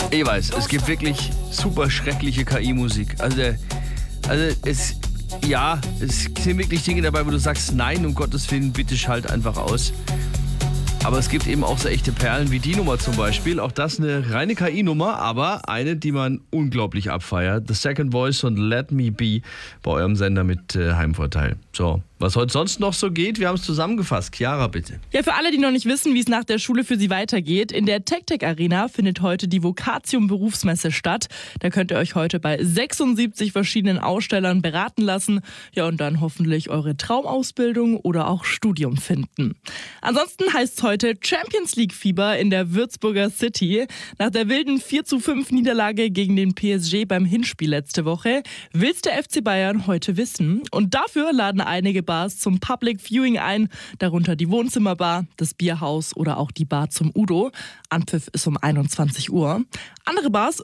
Ich weiß, es gibt wirklich super schreckliche KI-Musik. Es sind wirklich Dinge dabei, wo du sagst, nein, um Gottes Willen, bitte schalt einfach aus. Aber es gibt eben auch so echte Perlen wie die Nummer zum Beispiel. Auch das eine reine KI-Nummer, aber eine, die man unglaublich abfeiert. The Second Voice und Let Me Be bei eurem Sender mit Heimvorteil. So, was heute sonst noch so geht, wir haben es zusammengefasst. Chiara, bitte. Ja, für alle, die noch nicht wissen, wie es nach der Schule für sie weitergeht, in der TechTech Arena findet heute die Vocatium Berufsmesse statt. Da könnt ihr euch heute bei 76 verschiedenen Ausstellern beraten lassen. Ja, und dann hoffentlich eure Traumausbildung oder auch Studium finden. Ansonsten heißt es heute Champions League Fieber in der Würzburger City. Nach der wilden 4:5 Niederlage gegen den PSG beim Hinspiel letzte Woche will's der FC Bayern heute wissen. Und dafür laden einige Bars zum Public Viewing ein, darunter die Wohnzimmerbar, das Bierhaus oder auch die Bar zum Udo. Anpfiff ist um 21 Uhr. Andere Bars